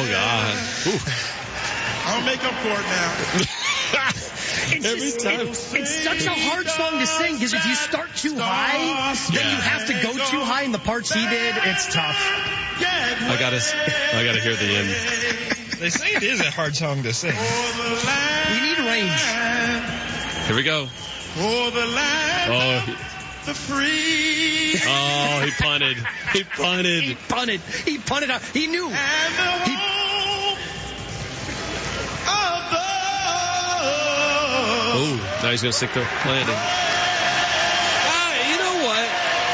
Oh, God. I'll make up for it now. It's such a hard song to sing because if you start too high, then you have to go too high in the parts he did. It's tough. I gotta hear the end. They say it is a hard song to sing. We need range. Here we go. For the land, the free. Oh, he punted. He punted. He punted out. He knew. And the home of the... Oh, now he's going to stick the landing. You know what?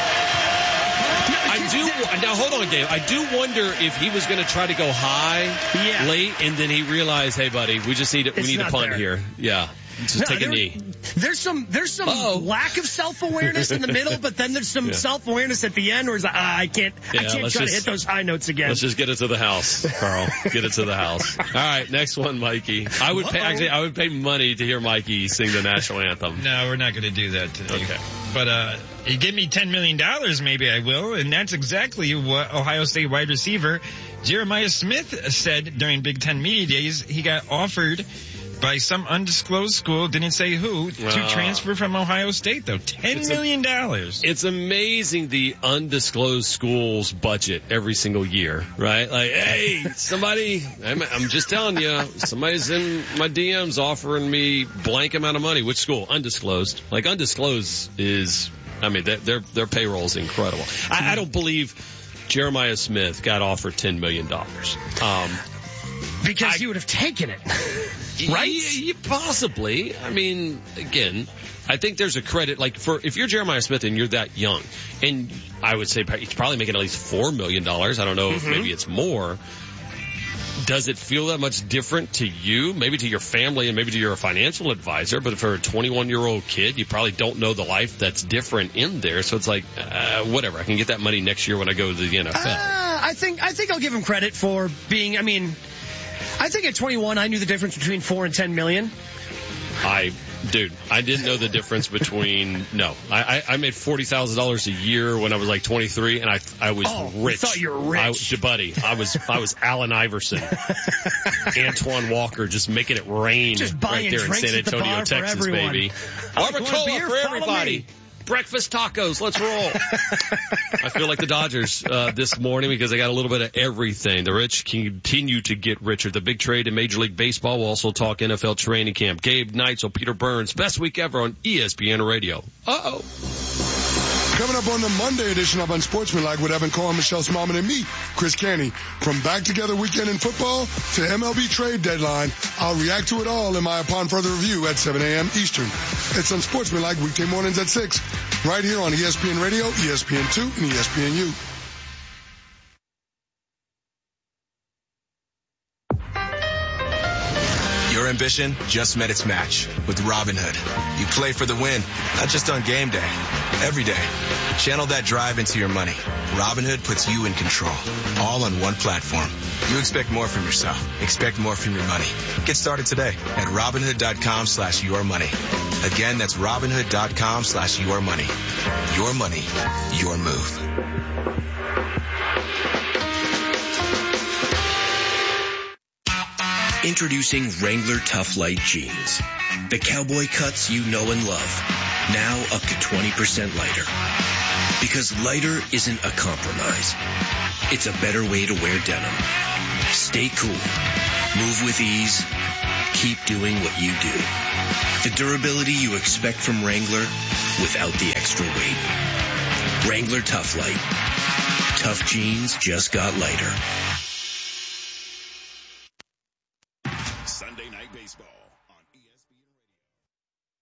Now, hold on, Gabe. I do wonder if he was going to try to go high late, and then he realized, hey, buddy, we just need to punt here. Yeah. Just take a knee. There's some lack of self-awareness in the middle, but then there's some self-awareness at the end where it's like, I can't try to hit those high notes again. Let's just get it to the house, Carl. Get it to the house. All right, next one, Mikey. I would pay money to hear Mikey sing the national anthem. No, we're not going to do that today. Okay. But you give me $10 million, maybe I will, and that's exactly what Ohio State wide receiver Jeremiah Smith said during Big Ten Media Days. He got offered by some undisclosed school, didn't say who, to transfer from Ohio State, though. $10 million. It's amazing the undisclosed school's budget every single year, right? Like, hey, somebody, I'm just telling you, somebody's in my DMs offering me blank amount of money. Which school? Undisclosed. Like, undisclosed is, their payroll is incredible. I don't believe Jeremiah Smith got offered $10 million. Because he would have taken it. Right? Possibly. Again, I think there's a credit, if you're Jeremiah Smith and you're that young, and I would say he's probably making at least $4 million. I don't know if maybe it's more. Does it feel that much different to you, maybe to your family and maybe to your financial advisor? But for a 21-year-old kid, you probably don't know the life that's different in there. So it's like, whatever. I can get that money next year when I go to the NFL. I think I'll give him credit for being, I think at 21, I knew the difference between $4 and $10 million. I didn't know the difference between, I made $40,000 a year when I was like 23, and I was rich. I thought you were rich. Buddy, I was Allen Iverson, Antoine Walker, just making it rain right there in San Antonio, Texas, baby. Barbacoa for everybody. Breakfast tacos. Let's roll. I feel like the Dodgers this morning because they got a little bit of everything. The rich continue to get richer. The big trade in Major League Baseball. We'll also talk NFL training camp. Gabe Neitzel, Peter Burns. Best week ever on ESPN Radio. Uh-oh. Coming up on the Monday edition of Unsportsmanlike with Evan Cohen, Michelle Smallman, and me, Chris Canty. From back together weekend in football to MLB trade deadline, I'll react to it all in my Upon Further Review at 7 a.m. Eastern. It's Unsportsmanlike weekday mornings at 6, right here on ESPN Radio, ESPN2, and ESPNU. Your ambition just met its match with Robinhood. You play for the win, not just on game day, every day. Channel that drive into your money. Robinhood puts you in control, all on one platform. You expect more from yourself. Expect more from your money. Get started today at Robinhood.com/yourmoney. Again, that's Robinhood.com/yourmoney. Your money, your move. Introducing Wrangler Tough Light Jeans. The cowboy cuts you know and love. Now up to 20% lighter. Because lighter isn't a compromise. It's a better way to wear denim. Stay cool. Move with ease. Keep doing what you do. The durability you expect from Wrangler without the extra weight. Wrangler Tough Light. Tough jeans just got lighter. Sunday Night Baseball.